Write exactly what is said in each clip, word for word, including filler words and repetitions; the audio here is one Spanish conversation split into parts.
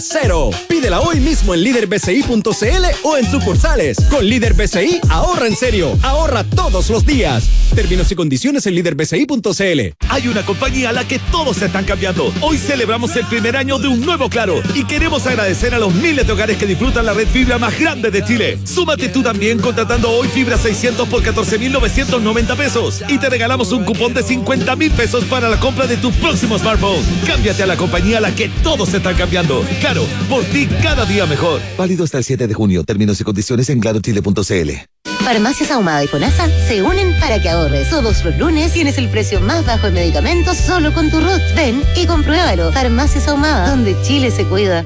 cero. Pídela hoy mismo en líder b c i punto c l o en sucursales. Con Líder B C I, ahorra en serio. Ahorra todos los días. Términos y condiciones en líder b c i punto c l. Hay una compañía a la que todos se están cambiando. Hoy celebramos el primer año de un nuevo Claro y queremos agradecer a los miles de hogares que disfrutan la red fibra más grande de Chile. Súmate tú también contratando hoy fibra seiscientos por catorce mil novecientos noventa pesos y te regalamos un cupón de cincuenta mil pesos para la compra de tu próximo smartphone. Cámbiate a la compañía a la que todos se están cambiando. Claro, por ti cada día mejor. Válido hasta el siete de junio. Términos y condiciones en claro chile punto c l. Farmacias Ahumada y FONASA se unen para que ahorres. Todos los lunes tienes el precio más bajo en medicamentos solo con tu R U T. Ven y compruébalo. Farmacias Ahumada, donde Chile se cuida.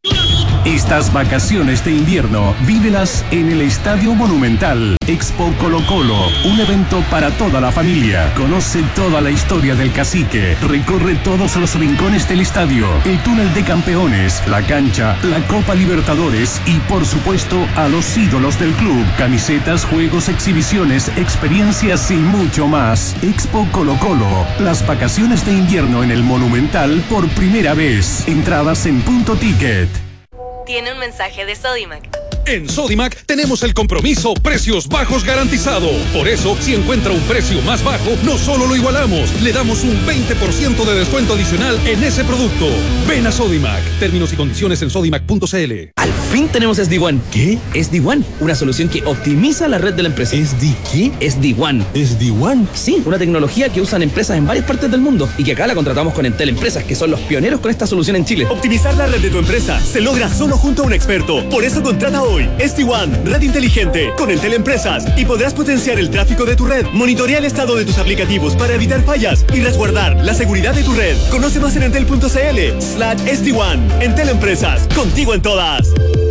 Estas vacaciones de invierno, vívelas en el Estadio Monumental. Expo Colo Colo, un evento para toda la familia. Conoce toda la historia del cacique. Recorre todos los rincones del estadio, el túnel de campeones, la cancha, la Copa Libertadores y, por supuesto, a los ídolos del club. Camisetas, juegos, exhibiciones, experiencias y mucho más. Expo Colo Colo, las vacaciones de invierno en el Monumental por primera vez. Entradas en Punto Ticket. Tiene un mensaje de Sodimac. En Sodimac tenemos el compromiso precios bajos garantizado. Por eso, si encuentra un precio más bajo, no solo lo igualamos, le damos un veinte por ciento de descuento adicional en ese producto. Ven a Sodimac. Términos y condiciones en sodimac punto c l. Al fin tenemos S D One. ¿Qué? S D One, una solución que optimiza la red de la empresa. ¿S D qué? S D One. ¿S D One? Sí, una tecnología que usan empresas en varias partes del mundo y que acá la contratamos con Entel Empresas, que son los pioneros con esta solución en Chile. Optimizar la red de tu empresa se logra solo junto a un experto. Por eso contrata hoy S D One, red inteligente con Entel Empresas, y podrás potenciar el tráfico de tu red. Monitorea el estado de tus aplicativos para evitar fallas y resguardar la seguridad de tu red. Conoce más en entel punto c l slash S D One. Entel Empresas, contigo en todas.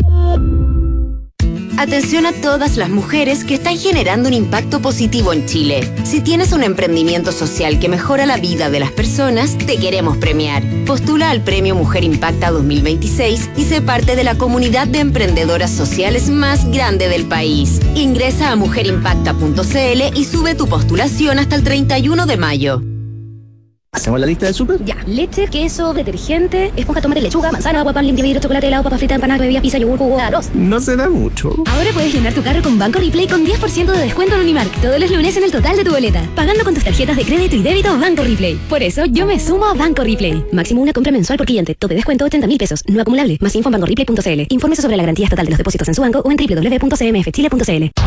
Atención a todas las mujeres que están generando un impacto positivo en Chile. Si tienes un emprendimiento social que mejora la vida de las personas, te queremos premiar. Postula al Premio Mujer Impacta dos mil veintiséis y sé parte de la comunidad de emprendedoras sociales más grande del país. Ingresa a mujer impacta punto c l y sube tu postulación hasta el treinta y uno de mayo. ¿Hacemos la lista del súper? Ya. Leche, queso, detergente, esponja, tomate, lechuga, manzana, agua, pan, limpia, vidrio, chocolate, helado, papa frita, empanada, bebida, pizza, yogur, jugo, arroz. No se da mucho. Ahora puedes llenar tu carro con Banco Replay con diez por ciento de descuento en Unimark todos los lunes en el total de tu boleta, pagando con tus tarjetas de crédito y débito Banco Replay. Por eso yo me sumo a Banco Replay. Máximo una compra mensual por cliente. Tope descuento ochenta mil pesos. No acumulable. Más info en banco replay punto c l. Infórmese sobre la garantía estatal de los depósitos en su banco o en doble u doble u doble u punto c m f chile punto c l.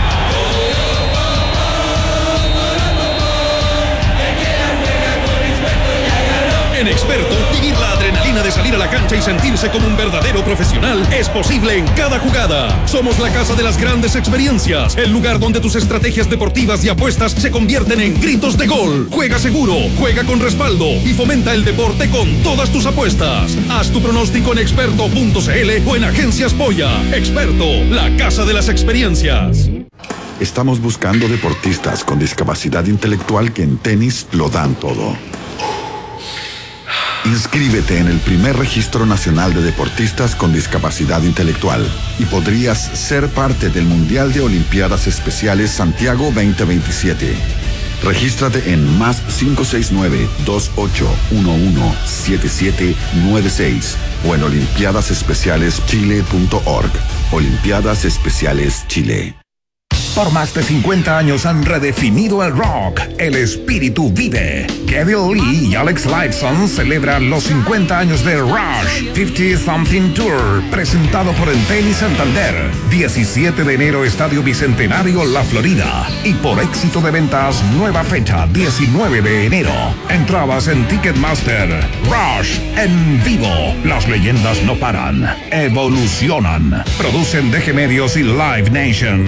En Experto, vivir la adrenalina de salir a la cancha y sentirse como un verdadero profesional es posible en cada jugada. Somos la casa de las grandes experiencias, el lugar donde tus estrategias deportivas y apuestas se convierten en gritos de gol. Juega seguro, juega con respaldo y fomenta el deporte con todas tus apuestas. Haz tu pronóstico en experto punto c l o en Agencias Polla. Experto, la casa de las experiencias. Estamos buscando deportistas con discapacidad intelectual que en tenis lo dan todo. Inscríbete en el primer registro nacional de deportistas con discapacidad intelectual y podrías ser parte del Mundial de Olimpiadas Especiales Santiago veinte veintisiete. Regístrate en más cinco seis nueve, dos ocho uno uno, siete siete nueve seis o en olimpiadas especiales chile punto org. Olimpiadas Especiales Chile. Por más de cincuenta años han redefinido el rock. El espíritu vive. Kevin Lee y Alex Lifeson celebran los cincuenta años de Rush cincuenta Something Tour, presentado por Entel y Santander. diecisiete de enero, Estadio Bicentenario, La Florida. Y por éxito de ventas, nueva fecha, diecinueve de enero. Entradas en Ticketmaster. Rush en vivo. Las leyendas no paran, evolucionan. Producen D G Medios y Live Nation.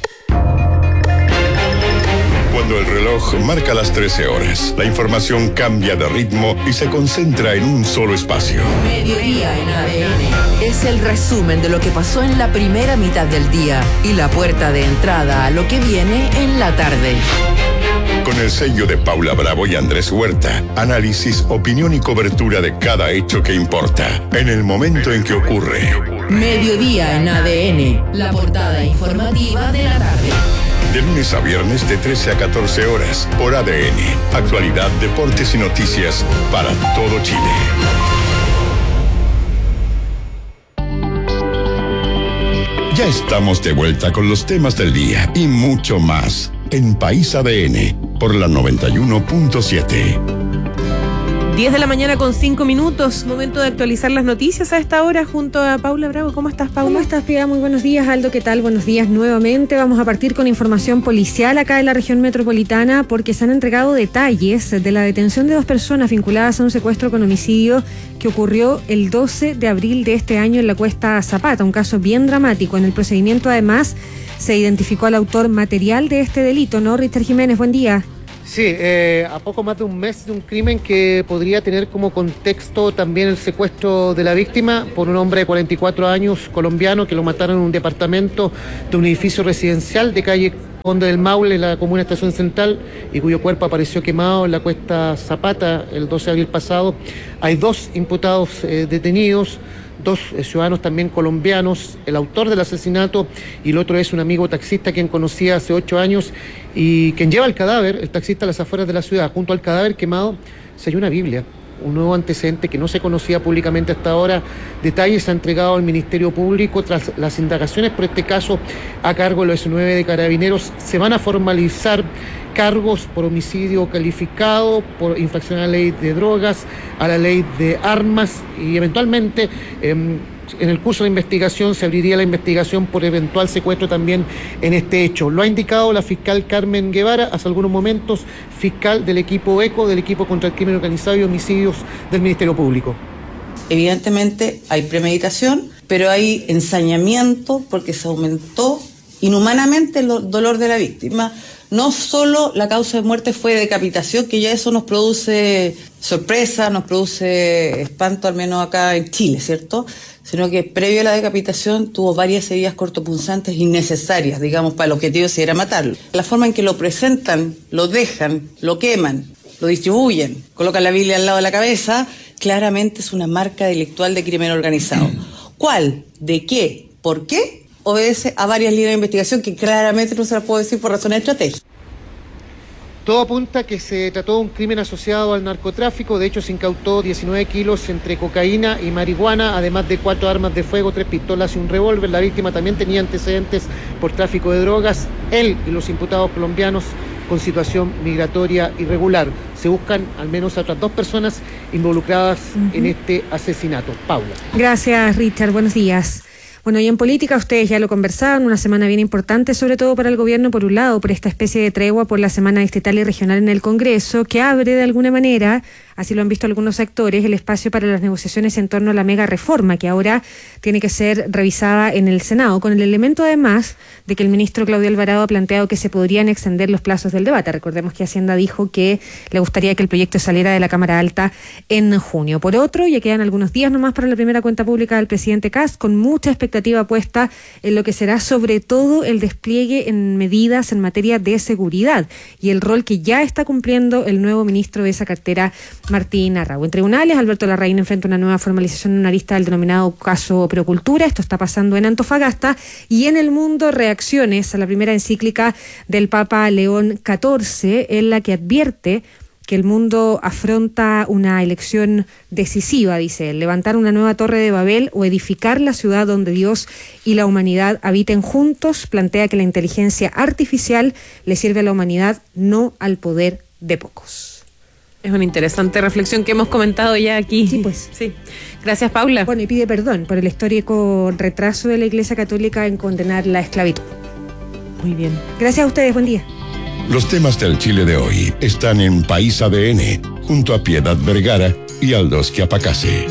Cuando el reloj marca las trece horas, la información cambia de ritmo y se concentra en un solo espacio. Mediodía en A D N es el resumen de lo que pasó en la primera mitad del día y la puerta de entrada a lo que viene en la tarde. Con el sello de Paula Bravo y Andrés Huerta, análisis, opinión y cobertura de cada hecho que importa, en el momento en que ocurre. Mediodía en A D N, la portada informativa de la tarde. De lunes a viernes de trece a catorce horas por A D N. Actualidad, deportes y noticias para todo Chile. Ya estamos de vuelta con los temas del día y mucho más en País A D N por la noventa y uno punto siete. diez de la mañana con cinco minutos, momento de actualizar las noticias a esta hora junto a Paula Bravo. ¿Cómo estás, Paula? ¿Cómo estás, Pia? Muy buenos días, Aldo. ¿Qué tal? Buenos días nuevamente. Vamos a partir con información policial acá en la región metropolitana porque se han entregado detalles de la detención de dos personas vinculadas a un secuestro con homicidio que ocurrió el doce de abril de este año en la Cuesta Zapata, un caso bien dramático. En el procedimiento, además, se identificó al autor material de este delito, ¿no? Richard Jiménez, buen día. Sí, eh, a poco más de un mes de un crimen que podría tener como contexto también el secuestro de la víctima por un hombre de cuarenta y cuatro años colombiano que lo mataron en un departamento de un edificio residencial de calle Conde del Maule, en la comuna Estación Central, y cuyo cuerpo apareció quemado en la Cuesta Zapata el doce de abril pasado. Hay dos imputados eh, detenidos, dos eh, ciudadanos también colombianos, el autor del asesinato y el otro es un amigo taxista quien conocía hace ocho años y quien lleva el cadáver, el taxista, a las afueras de la ciudad. Junto al cadáver quemado se halló una Biblia, un nuevo antecedente que no se conocía públicamente hasta ahora. Detalles se ha entregado al Ministerio Público tras las indagaciones por este caso a cargo de los S nueve de Carabineros. Se van a formalizar cargos por homicidio calificado, por infracción a la ley de drogas, a la ley de armas y eventualmente eh, en el curso de investigación se abriría la investigación por eventual secuestro también en este hecho. Lo ha indicado la fiscal Carmen Guevara hace algunos momentos, fiscal del equipo ECO, del equipo contra el crimen organizado y homicidios del Ministerio Público. Evidentemente hay premeditación, pero hay ensañamiento porque se aumentó inhumanamente el dolor de la víctima. No solo la causa de muerte fue decapitación, que ya eso nos produce sorpresa, nos produce espanto, al menos acá en Chile, ¿cierto? Sino que previo a la decapitación tuvo varias heridas cortopunzantes innecesarias, digamos, para el objetivo si era matarlo. La forma en que lo presentan, lo dejan, lo queman, lo distribuyen, colocan la Biblia al lado de la cabeza, claramente es una marca delictual de crimen organizado. ¿Cuál? ¿De qué? ¿Por qué? Obedece a varias líneas de investigación que claramente no se las puedo decir por razones estratégicas. Todo apunta a que se trató de un crimen asociado al narcotráfico. De hecho, se incautó diecinueve kilos entre cocaína y marihuana, además de cuatro armas de fuego, tres pistolas y un revólver. La víctima también tenía antecedentes por tráfico de drogas. Él y los imputados colombianos con situación migratoria irregular. Se buscan al menos a otras dos personas involucradas uh-huh. en este asesinato. Paula. Gracias, Richard. Buenos días. Bueno, y en política ustedes ya lo conversaban, una semana bien importante, sobre todo para el gobierno, por un lado, por esta especie de tregua por la semana distrital y regional en el Congreso, que abre de alguna manera, así lo han visto algunos actores, el espacio para las negociaciones en torno a la mega reforma, que ahora tiene que ser revisada en el Senado, con el elemento además de que el ministro Claudio Alvarado ha planteado que se podrían extender los plazos del debate. Recordemos que Hacienda dijo que le gustaría que el proyecto saliera de la Cámara Alta en junio. Por otro, ya quedan algunos días nomás para la primera cuenta pública del presidente Kast, con mucha expectativa puesta en lo que será sobre todo el despliegue en medidas en materia de seguridad y el rol que ya está cumpliendo el nuevo ministro de esa cartera, Martín Arrau. En tribunales, Alberto Larraín enfrenta una nueva formalización en una lista del denominado caso Procultura. Esto está pasando en Antofagasta. Y en el mundo, reacciones a la primera encíclica del Papa León catorce, en la que advierte que el mundo afronta una elección decisiva, dice él, levantar una nueva torre de Babel o edificar la ciudad donde Dios y la humanidad habiten juntos. Plantea que la inteligencia artificial le sirve a la humanidad, no al poder de pocos. Es una interesante reflexión que hemos comentado ya aquí. Sí, pues. Sí. Gracias, Paula. Bueno, y pide perdón por el histórico retraso de la Iglesia Católica en condenar la esclavitud. Muy bien. Gracias a ustedes, buen día. Los temas del Chile de hoy están en País A D N, junto a Piedad Vergara y Aldos Quiapacase.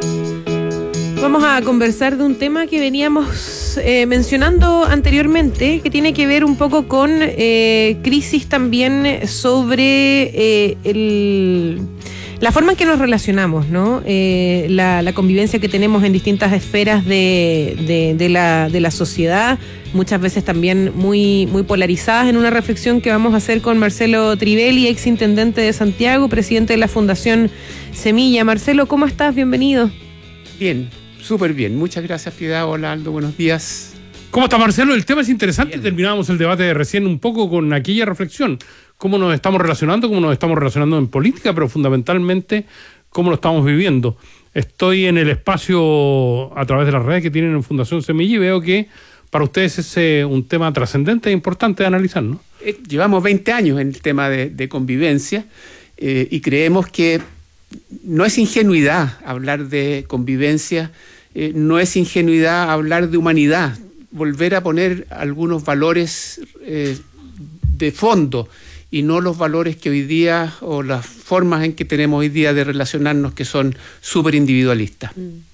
Vamos a conversar de un tema que veníamos eh, mencionando anteriormente, que tiene que ver un poco con eh, crisis también sobre eh, el... la forma en que nos relacionamos, ¿no? Eh, la, la convivencia que tenemos en distintas esferas de, de, de, la, de la sociedad, muchas veces también muy, muy polarizadas, en una reflexión que vamos a hacer con Marcelo Trivelli, ex intendente de Santiago, presidente de la Fundación Semilla. Marcelo, ¿cómo estás? Bienvenido. Bien, súper bien. Muchas gracias, Piedad. Hola, Aldo, buenos días. ¿Cómo está, Marcelo? El tema es interesante. Bien. Terminábamos el debate de recién un poco con aquella reflexión. Cómo nos estamos relacionando, cómo nos estamos relacionando en política, pero fundamentalmente cómo lo estamos viviendo. Estoy en el espacio a través de las redes que tienen en Fundación Semilla y veo que para ustedes es eh, un tema trascendente e importante de analizar, ¿no? Eh, llevamos veinte años en el tema de, de convivencia eh, y creemos que no es ingenuidad hablar de convivencia, eh, no es ingenuidad hablar de humanidad, volver a poner algunos valores eh, de fondo y no los valores que hoy día o las formas en que tenemos hoy día de relacionarnos que son súper individualistas.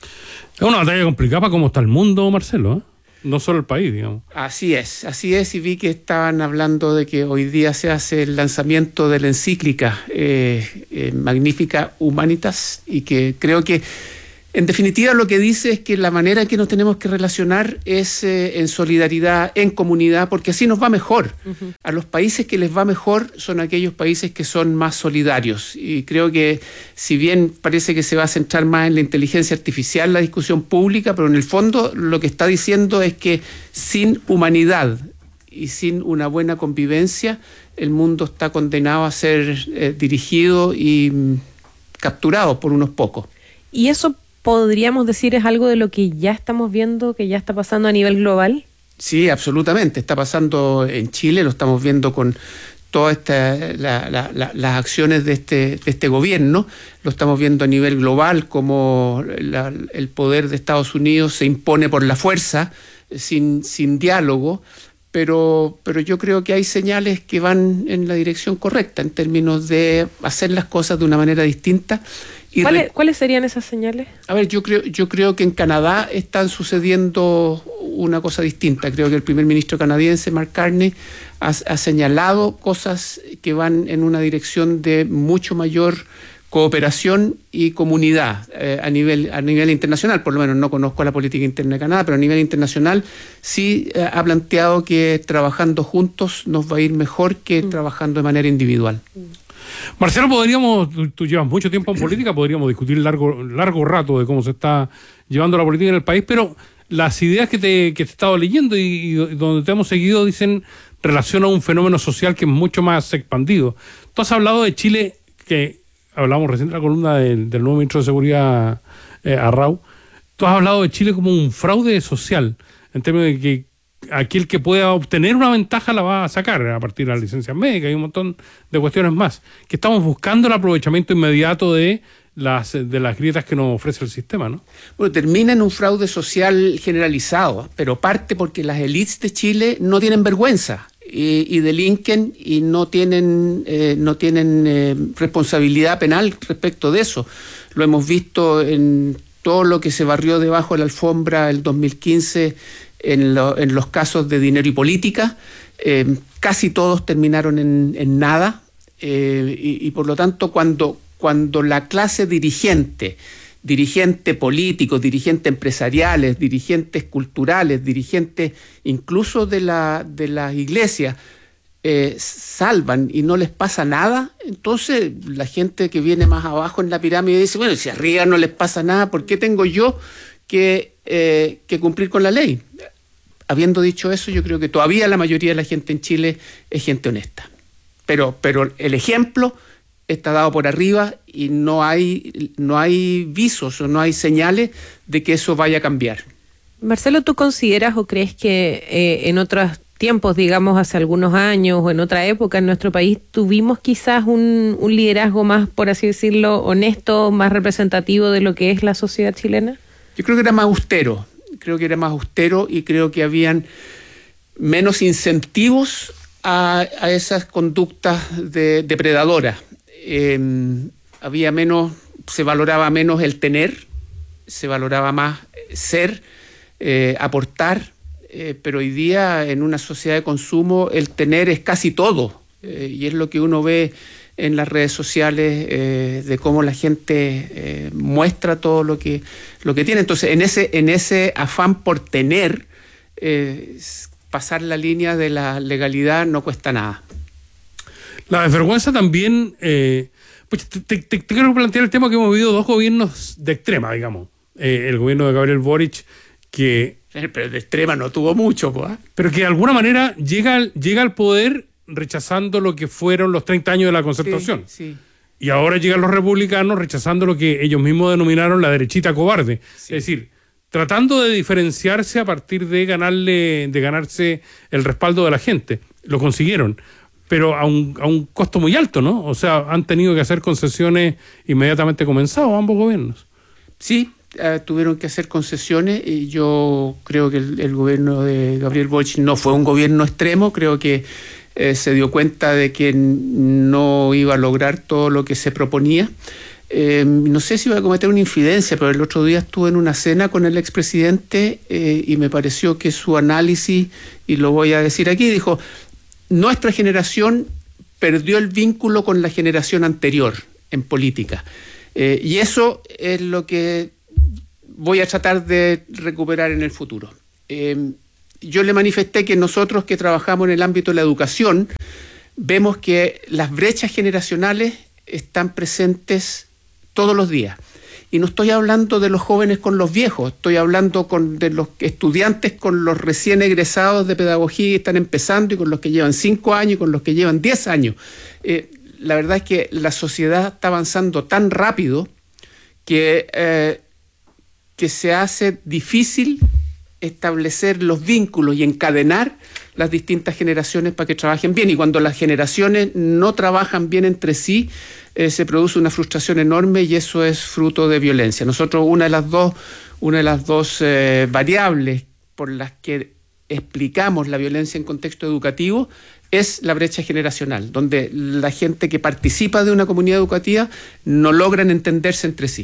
Es una batalla complicada para cómo está el mundo, Marcelo, ¿eh? No solo el país, digamos. Así es, así es, y vi que estaban hablando de que hoy día se hace el lanzamiento de la encíclica eh, eh, Magnificat Humanitas, y que creo que en definitiva lo que dice es que la manera en que nos tenemos que relacionar es eh, en solidaridad, en comunidad, porque así nos va mejor. Uh-huh. A los países que les va mejor son aquellos países que son más solidarios, y creo que si bien parece que se va a centrar más en la inteligencia artificial la discusión pública, pero en el fondo lo que está diciendo es que sin humanidad y sin una buena convivencia el mundo está condenado a ser eh, dirigido y mm, capturado por unos pocos. ¿Y eso podríamos decir es algo de lo que ya estamos viendo, que ya está pasando a nivel global? Sí, absolutamente. Está pasando en Chile, lo estamos viendo con todas esta, la, la, la, las acciones de este, de este gobierno. Lo estamos viendo a nivel global, como la, el poder de Estados Unidos se impone por la fuerza, sin, sin diálogo. Pero, pero yo creo que hay señales que van en la dirección correcta en términos de hacer las cosas de una manera distinta. Y ¿Cuáles, re... ¿Cuáles serían esas señales? A ver, yo creo, yo creo que en Canadá están sucediendo una cosa distinta. Creo que el primer ministro canadiense, Mark Carney, ha, ha señalado cosas que van en una dirección de mucho mayor cooperación y comunidad eh, a nivel a nivel internacional. Por lo menos no conozco la política interna de Canadá, pero a nivel internacional sí eh, ha planteado que trabajando juntos nos va a ir mejor que mm. trabajando de manera individual. Marcelo, podríamos, tú llevas mucho tiempo en política, podríamos discutir largo largo rato de cómo se está llevando la política en el país, pero las ideas que te, que te he estado leyendo y, y donde te hemos seguido dicen relación a un fenómeno social que es mucho más expandido. Tú has hablado de Chile, que hablábamos recién de la columna del, del nuevo ministro de Seguridad, eh, Arrau. Tú has hablado de Chile como un fraude social, en términos de que aquel que pueda obtener una ventaja la va a sacar a partir de las licencias médicas y un montón de cuestiones más. Que estamos buscando el aprovechamiento inmediato de las, de las grietas que nos ofrece el sistema, ¿no? Bueno, termina en un fraude social generalizado, pero parte porque las élites de Chile no tienen vergüenza y, y delinquen y no tienen, eh, no tienen eh, responsabilidad penal respecto de eso. Lo hemos visto en todo lo que se barrió debajo de la alfombra el dos mil quince en, lo, en los casos de dinero y política. Eh, casi todos terminaron en, en nada eh, y, y por lo tanto cuando, cuando la clase dirigente, dirigentes políticos, dirigentes empresariales, dirigentes culturales, dirigentes incluso de la, de las iglesias, eh, salvan y no les pasa nada, entonces la gente que viene más abajo en la pirámide dice, bueno, si arriba no les pasa nada, ¿por qué tengo yo que, eh, que cumplir con la ley? Habiendo dicho eso, yo creo que todavía la mayoría de la gente en Chile es gente honesta. Pero, pero el ejemplo está dado por arriba y no hay, no hay visos o no hay señales de que eso vaya a cambiar. Marcelo, ¿tú consideras o crees que eh, en otros tiempos, digamos hace algunos años o en otra época en nuestro país, tuvimos quizás un, un liderazgo más, por así decirlo, honesto, más representativo de lo que es la sociedad chilena? Yo creo que era más austero, creo que era más austero y creo que habían menos incentivos a, a esas conductas de, depredadoras. Eh, había menos, se valoraba menos el tener, se valoraba más ser, eh, aportar, eh, pero hoy día en una sociedad de consumo el tener es casi todo, eh, y es lo que uno ve en las redes sociales, eh, de cómo la gente eh, muestra todo lo que, lo que tiene. Entonces, en ese, en ese afán por tener, eh, pasar la línea de la legalidad no cuesta nada. La desvergüenza también, eh, pues te, te, te quiero plantear el tema que hemos vivido dos gobiernos de extrema, digamos. Eh, el gobierno de Gabriel Boric, que... Pero de extrema no tuvo mucho, pues. Pero que de alguna manera llega, llega al poder rechazando lo que fueron los treinta años de la Concertación. Sí, sí. Y ahora llegan los republicanos rechazando lo que ellos mismos denominaron la derechita cobarde. Sí. Es decir, tratando de diferenciarse a partir de ganarle, de ganarse el respaldo de la gente. Lo consiguieron, pero a un, a un costo muy alto, ¿no? O sea, han tenido que hacer concesiones inmediatamente comenzados ambos gobiernos. Sí, uh, tuvieron que hacer concesiones y yo creo que el, el gobierno de Gabriel Boric no fue un gobierno extremo, creo que eh, se dio cuenta de que no iba a lograr todo lo que se proponía. Eh, no sé si iba a cometer una infidencia, pero el otro día estuve en una cena con el expresidente eh, y me pareció que su análisis, y lo voy a decir aquí, dijo, nuestra generación perdió el vínculo con la generación anterior en política. Eh, y eso es lo que voy a tratar de recuperar en el futuro. Eh, yo le manifesté que nosotros que trabajamos en el ámbito de la educación, vemos que las brechas generacionales están presentes todos los días. Y no estoy hablando de los jóvenes con los viejos, estoy hablando con, de los estudiantes con los recién egresados de pedagogía y están empezando, y con los que llevan cinco años y con los que llevan diez años. Eh, la verdad es que la sociedad está avanzando tan rápido que, eh, que se hace difícil establecer los vínculos y encadenar las distintas generaciones para que trabajen bien. Y cuando las generaciones no trabajan bien entre sí, eh, se produce una frustración enorme y eso es fruto de violencia. Nosotros una de las dos, una de las dos eh, variables por las que explicamos la violencia en contexto educativo es la brecha generacional, donde la gente que participa de una comunidad educativa no logran entenderse entre sí.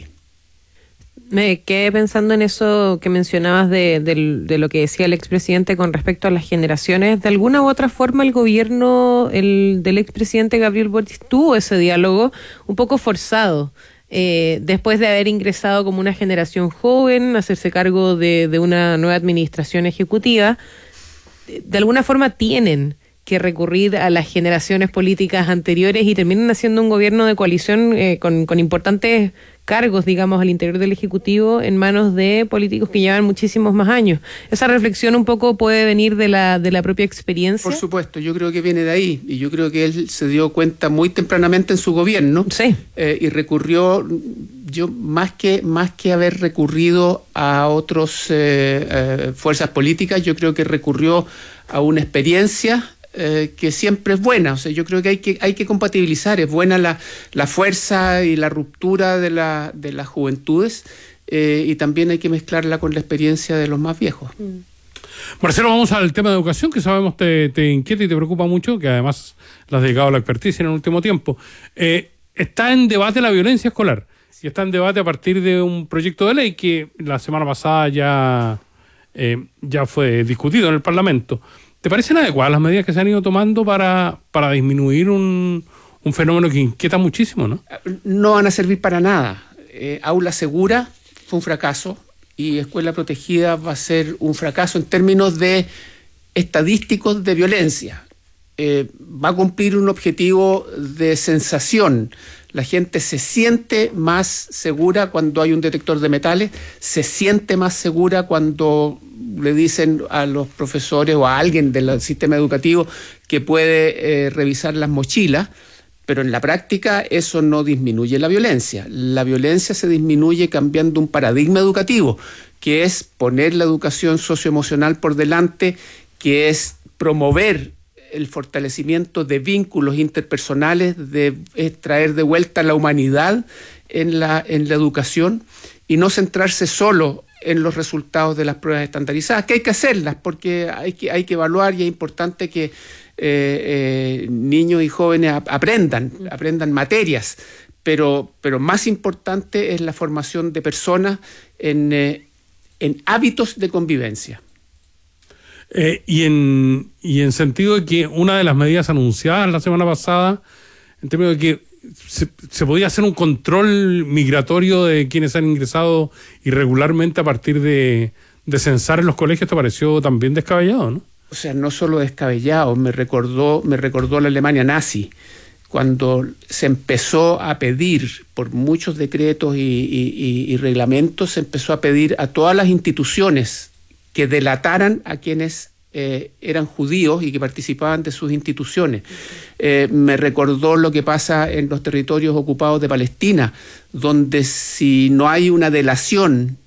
Me quedé pensando en eso que mencionabas de, de, de lo que decía el expresidente con respecto a las generaciones. De alguna u otra forma el gobierno el del expresidente Gabriel Boric tuvo ese diálogo un poco forzado. Eh, después de haber ingresado como una generación joven, hacerse cargo de, de una nueva administración ejecutiva, de alguna forma tienen que recurrir a las generaciones políticas anteriores y terminan haciendo un gobierno de coalición eh, con, con importantes cargos, digamos, al interior del Ejecutivo en manos de políticos que llevan muchísimos más años. ¿Esa reflexión un poco puede venir de la, de la propia experiencia? Por supuesto, yo creo que viene de ahí y yo creo que él se dio cuenta muy tempranamente en su gobierno. Sí. Eh, y recurrió, yo más que, más que haber recurrido a otras eh, eh, fuerzas políticas, yo creo que recurrió a una experiencia Eh, que siempre es buena. O sea, yo creo que hay que, hay que compatibilizar. Es buena la, la fuerza y la ruptura de, la, de las juventudes eh, y también hay que mezclarla con la experiencia de los más viejos. Mm. Marcelo, vamos al tema de educación, que sabemos te, te inquieta y te preocupa mucho, que además le has dedicado a la experticia en el último tiempo. Eh, está en debate la violencia escolar y está en debate a partir de un proyecto de ley que la semana pasada ya, eh, ya fue discutido en el Parlamento. ¿Te parecen adecuadas las medidas que se han ido tomando para, para disminuir un, un fenómeno que inquieta muchísimo, no? No van a servir para nada. Eh, aula segura fue un fracaso y escuela protegida va a ser un fracaso en términos de estadísticos de violencia. Eh, va a cumplir un objetivo de sensación. La gente se siente más segura cuando hay un detector de metales, se siente más segura cuando le dicen a los profesores o a alguien del sistema educativo que puede eh, revisar las mochilas, pero en la práctica eso no disminuye la violencia. La violencia se disminuye cambiando un paradigma educativo, que es poner la educación socioemocional por delante, que es promover el fortalecimiento de vínculos interpersonales, de traer de vuelta la humanidad en la, en la educación y no centrarse solo en los resultados de las pruebas estandarizadas, que hay que hacerlas porque hay que, hay que evaluar y es importante que eh, eh, niños y jóvenes ap- aprendan, aprendan materias, pero, pero más importante es la formación de personas en, eh, en hábitos de convivencia. Eh, y, en, y en sentido de que una de las medidas anunciadas la semana pasada, en términos de que se, se podía hacer un control migratorio de quienes han ingresado irregularmente a partir de, de censar en los colegios, ¿te pareció también descabellado, no? O sea, no solo descabellado, me recordó, me recordó la Alemania nazi, cuando se empezó a pedir, por muchos decretos y, y, y, y reglamentos, se empezó a pedir a todas las instituciones que delataran a quienes eh, eran judíos y que participaban de sus instituciones. Eh, me recordó lo que pasa en los territorios ocupados de Palestina, donde si no hay una delación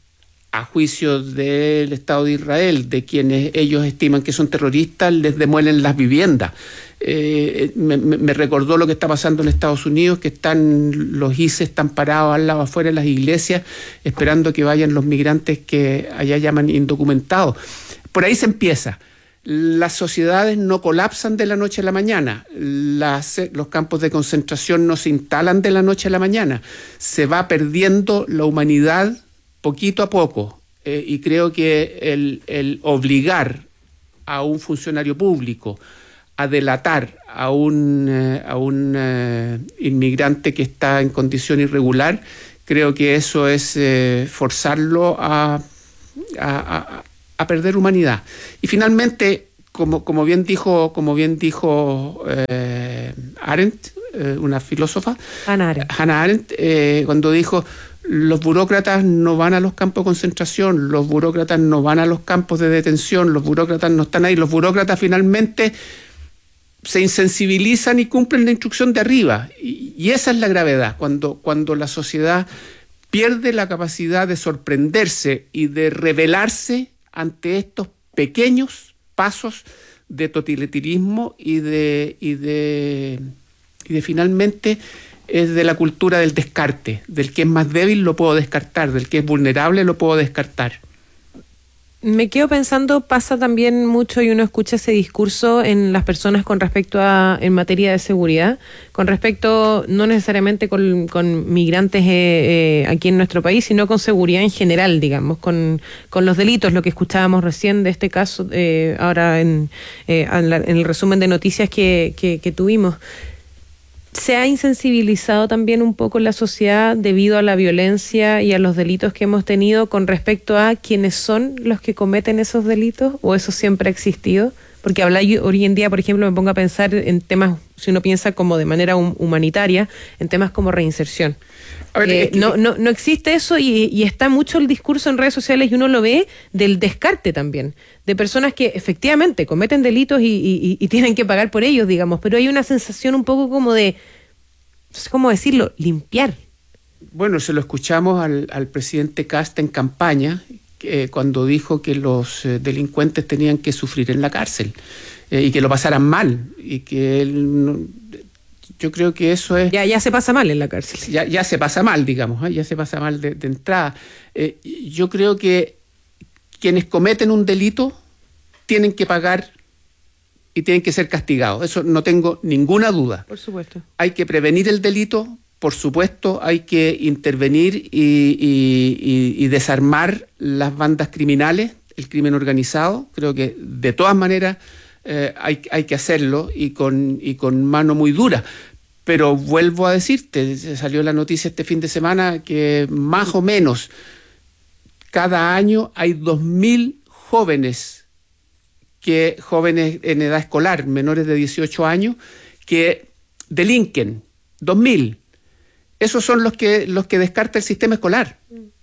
a juicio del Estado de Israel, de quienes ellos estiman que son terroristas, les demuelen las viviendas. Eh, me, me recordó lo que está pasando en Estados Unidos, que están los I C E están parados al lado afuera de las iglesias esperando que vayan los migrantes que allá llaman indocumentados. Por ahí se empieza. Las sociedades no colapsan de la noche a la mañana, Las, los campos de concentración no se instalan de la noche a la mañana, se va perdiendo la humanidad poquito a poco, eh, y creo que el, el obligar a un funcionario público a delatar a un, eh, a un eh, inmigrante que está en condición irregular, creo que eso es eh, forzarlo a, a, a, a perder humanidad. Y finalmente, como, como bien dijo, como bien dijo eh, Arendt, eh, una filósofa, Hannah Arendt, Hannah Arendt eh, cuando dijo: los burócratas no van a los campos de concentración, los burócratas no van a los campos de detención, los burócratas no están ahí, los burócratas finalmente se insensibilizan y cumplen la instrucción de arriba. Y, y esa es la gravedad, cuando, cuando la sociedad pierde la capacidad de sorprenderse y de rebelarse ante estos pequeños pasos de totalitarismo y de, y de, y de finalmente es de la cultura del descarte, del que es más débil lo puedo descartar, del que es vulnerable lo puedo descartar. Me quedo pensando, pasa también mucho y uno escucha ese discurso en las personas con respecto a, en materia de seguridad, con respecto no necesariamente con, con migrantes eh, eh, aquí en nuestro país, sino con seguridad en general, digamos, con, con los delitos, lo que escuchábamos recién de este caso, eh, ahora en, eh, en el resumen de noticias que, que, que tuvimos. ¿Se ha insensibilizado también un poco la sociedad debido a la violencia y a los delitos que hemos tenido con respecto a quiénes son los que cometen esos delitos? ¿O eso siempre ha existido? Porque hablar hoy en día, por ejemplo, me pongo a pensar en temas, si uno piensa como de manera humanitaria, en temas como reinserción. A ver, eh, es que... no, no, no existe eso y, y está mucho el discurso en redes sociales y uno lo ve del descarte también, de personas que efectivamente cometen delitos y, y, y tienen que pagar por ellos, digamos, pero hay una sensación un poco como de, no sé cómo decirlo, limpiar. Bueno, se lo escuchamos al, al presidente Kast en campaña, eh, cuando dijo que los eh, delincuentes tenían que sufrir en la cárcel eh, y que lo pasaran mal y que él... No, yo creo que eso es... Ya, ya se pasa mal en la cárcel. Ya, ya se pasa mal, digamos, ¿eh? ya se pasa mal de, de entrada. Eh, yo creo que quienes cometen un delito tienen que pagar y tienen que ser castigados. Eso no tengo ninguna duda. Por supuesto. Hay que prevenir el delito, por supuesto, hay que intervenir y, y, y, y desarmar las bandas criminales, el crimen organizado. Creo que de todas maneras eh, hay, hay que hacerlo y con, y con mano muy dura. Pero vuelvo a decirte, salió la noticia este fin de semana que más o menos cada año hay dos mil jóvenes, que, jóvenes en edad escolar, menores de dieciocho años, que delinquen. dos mil. Esos son los que, los que descarta el sistema escolar.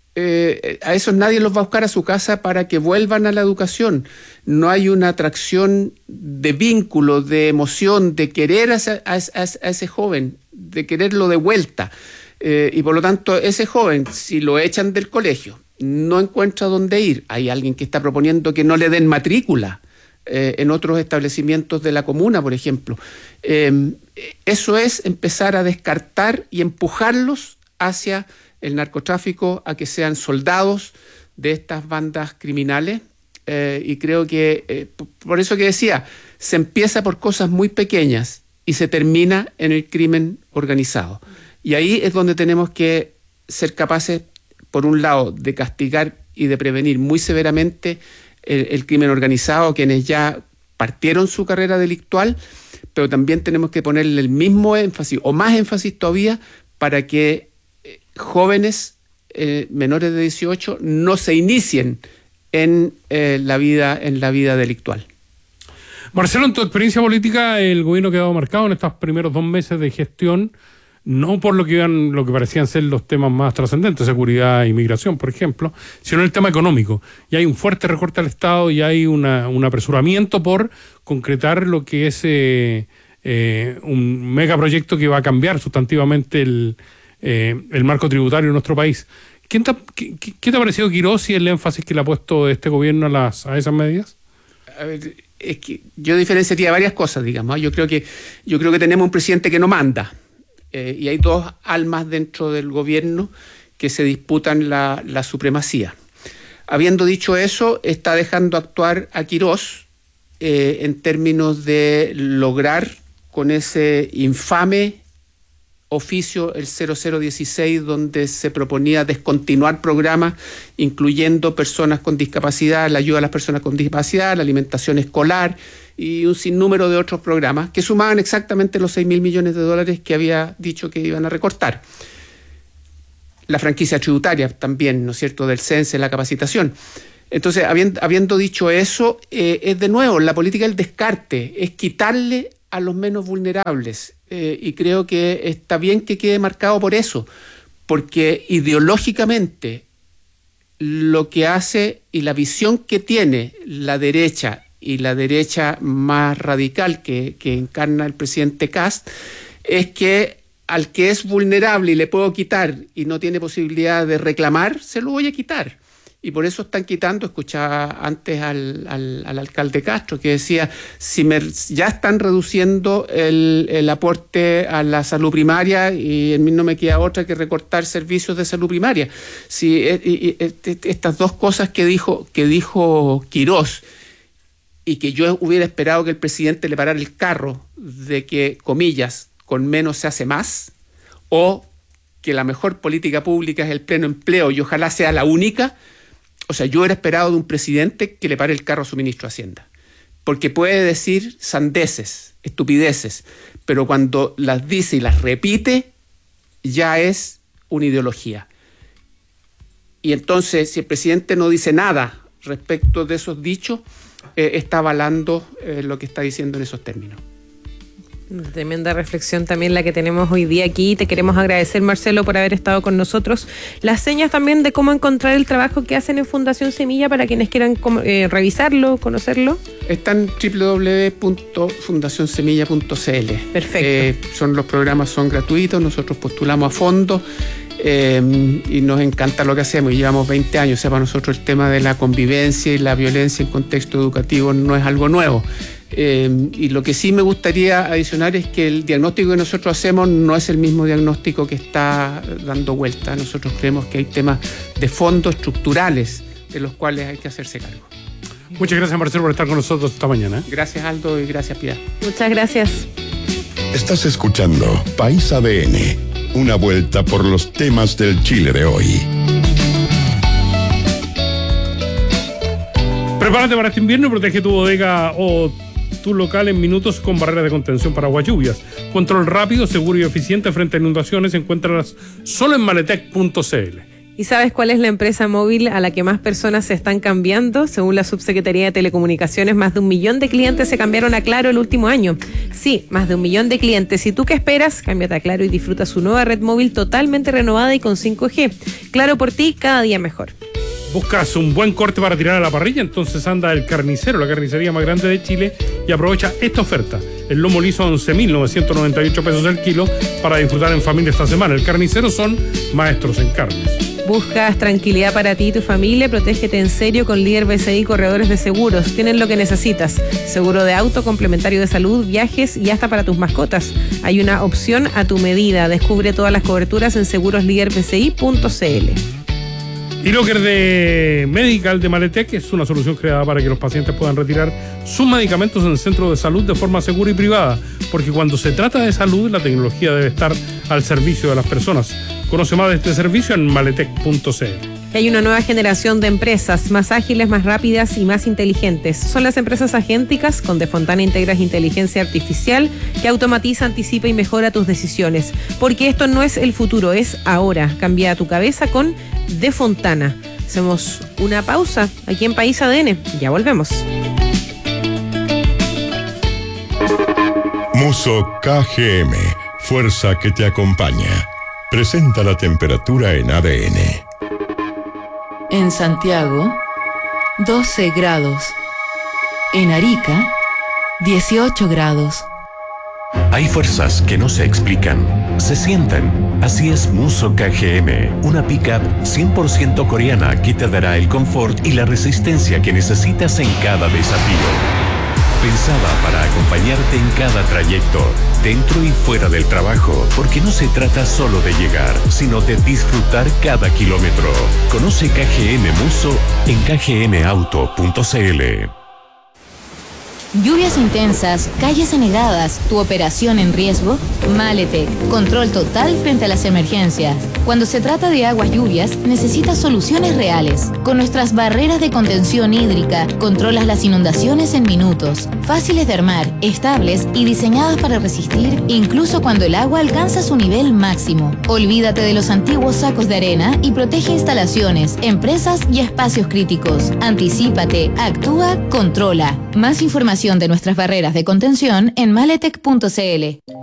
Eh, a esos nadie los va a buscar a su casa para que vuelvan a la educación. No hay una atracción de vínculo, de emoción, de querer a, a, a, a ese joven, de quererlo de vuelta. Eh, y por lo tanto, ese joven, si lo echan del colegio, no encuentra dónde ir. Hay alguien que está proponiendo que no le den matrícula eh, en otros establecimientos de la comuna, por ejemplo. Eh, eso es empezar a descartar y empujarlos hacia el narcotráfico, a que sean soldados de estas bandas criminales, eh, y creo que, eh, por eso que decía, se empieza por cosas muy pequeñas y se termina en el crimen organizado. Y ahí es donde tenemos que ser capaces, por un lado, de castigar y de prevenir muy severamente el, el crimen organizado, quienes ya partieron su carrera delictual, pero también tenemos que ponerle el mismo énfasis, o más énfasis todavía, para que jóvenes eh, menores de dieciocho no se inicien en, eh, la vida, en la vida delictual. Marcelo, en tu experiencia política, el gobierno ha quedado marcado en estos primeros dos meses de gestión, no por lo que iban, lo que parecían ser los temas más trascendentes, seguridad e inmigración, por ejemplo, sino el tema económico. Y hay un fuerte recorte al Estado y hay una, un apresuramiento por concretar lo que es eh, eh, un megaproyecto que va a cambiar sustantivamente el Eh, el marco tributario en nuestro país. ¿Quién te, qué, ¿Qué te ha parecido Quirós y el énfasis que le ha puesto este gobierno a, las, a esas medidas? A ver, es que yo diferenciaría varias cosas, digamos. Yo creo que, yo creo que tenemos un presidente que no manda. Eh, y hay dos almas dentro del gobierno que se disputan la, la supremacía. Habiendo dicho eso, está dejando actuar a Quirós eh, en términos de lograr con ese infame oficio, el cero cero dieciséis, donde se proponía descontinuar programas incluyendo personas con discapacidad, la ayuda a las personas con discapacidad, la alimentación escolar y un sinnúmero de otros programas que sumaban exactamente los seis mil millones de dólares que había dicho que iban a recortar. La franquicia tributaria también, ¿no es cierto?, del CENSE, la capacitación. Entonces, habiendo, habiendo dicho eso, eh, es de nuevo, la política del descarte, es quitarle a los menos vulnerables. Eh, y creo que está bien que quede marcado por eso, porque ideológicamente lo que hace y la visión que tiene la derecha y la derecha más radical que, que encarna el presidente Kast es que al que es vulnerable y le puedo quitar y no tiene posibilidad de reclamar, se lo voy a quitar. Y por eso están quitando, escuchaba antes al, al, al alcalde Castro que decía, si me, ya están reduciendo el, el aporte a la salud primaria y a mí no me queda otra que recortar servicios de salud primaria. Si, y, y, estas dos cosas que dijo, que dijo Quirós y que yo hubiera esperado que el presidente le parara el carro de que, comillas, con menos se hace más, o que la mejor política pública es el pleno empleo y ojalá sea la única. O sea, yo hubiera esperado de un presidente que le pare el carro a su ministro de Hacienda, porque puede decir sandeces, estupideces, pero cuando las dice y las repite, ya es una ideología. Y entonces, si el presidente no dice nada respecto de esos dichos, eh, está avalando eh, lo que está diciendo en esos términos. Tremenda reflexión también la que tenemos hoy día aquí. Te queremos agradecer, Marcelo, por haber estado con nosotros. Las señas también de cómo encontrar el trabajo que hacen en Fundación Semilla para quienes quieran eh, revisarlo, conocerlo. Está en doble u doble u doble u punto fundación semilla punto c l. Perfecto. Eh, son, los programas son gratuitos, nosotros postulamos a fondo eh, y nos encanta lo que hacemos. Y llevamos veinte años. O sea, para nosotros el tema de la convivencia y la violencia en contexto educativo no es algo nuevo. Eh, y lo que sí me gustaría adicionar es que el diagnóstico que nosotros hacemos no es el mismo diagnóstico que está dando vuelta. Nosotros creemos que hay temas de fondo estructurales de los cuales hay que hacerse cargo. Muchas gracias, Marcelo, por estar con nosotros esta mañana. Gracias, Aldo, y gracias, Piedad. Muchas gracias. Estás escuchando País A D N, una vuelta por los temas del Chile de hoy. Prepárate para este invierno y protege tu bodega o tu local en minutos con barreras de contención para aguas lluvias. Control rápido, seguro y eficiente frente a inundaciones. Encuéntralas solo en maletec punto c l. ¿Y sabes cuál es la empresa móvil a la que más personas se están cambiando? Según la Subsecretaría de Telecomunicaciones, más de un millón de clientes se cambiaron a Claro el último año. Sí, más de un millón de clientes. ¿Y tú qué esperas? Cámbiate a Claro y disfruta su nueva red móvil totalmente renovada y con cinco G. Claro por ti, cada día mejor. ¿Buscas un buen corte para tirar a la parrilla? Entonces anda El Carnicero, la carnicería más grande de Chile, y aprovecha esta oferta. El lomo liso a once mil novecientos noventa y ocho pesos el kilo para disfrutar en familia esta semana. El Carnicero son maestros en carnes. ¿Buscas tranquilidad para ti y tu familia? Protégete en serio con Líder B C I Corredores de Seguros. Tienen lo que necesitas. Seguro de auto, complementario de salud, viajes y hasta para tus mascotas. Hay una opción a tu medida. Descubre todas las coberturas en seguros líder b c i punto c l. Y Locker de Medical de Maletec es una solución creada para que los pacientes puedan retirar sus medicamentos en el centro de salud de forma segura y privada, porque cuando se trata de salud, la tecnología debe estar al servicio de las personas. Conoce más de este servicio en maletec punto c l. Hay una nueva generación de empresas más ágiles, más rápidas y más inteligentes. Son las empresas agénticas. Con De Fontana integras inteligencia artificial que automatiza, anticipa y mejora tus decisiones. Porque esto no es el futuro, es ahora. Cambia tu cabeza con De Fontana. Hacemos una pausa aquí en País A D N. Ya volvemos. Muso K G M, fuerza que te acompaña. Presenta la temperatura en A D N. En Santiago, doce grados. En Arica, dieciocho grados. Hay fuerzas que no se explican, se sienten. Así es Muso K G M, una pickup cien por ciento coreana que te dará el confort y la resistencia que necesitas en cada desafío. Pensada para acompañarte en cada trayecto, dentro y fuera del trabajo, porque no se trata solo de llegar, sino de disfrutar cada kilómetro. Conoce K G M Muso en k g m auto punto c l. Lluvias intensas, calles anegadas, tu operación en riesgo. Maletec, control total frente a las emergencias. Cuando se trata de aguas lluvias, necesitas soluciones reales. Con nuestras barreras de contención hídrica, controlas las inundaciones en minutos. Fáciles de armar, estables y diseñadas para resistir incluso cuando el agua alcanza su nivel máximo. Olvídate de los antiguos sacos de arena y protege instalaciones, empresas y espacios críticos. Anticípate, actúa, controla. Más información de nuestras barreras de contención en maletec punto c l.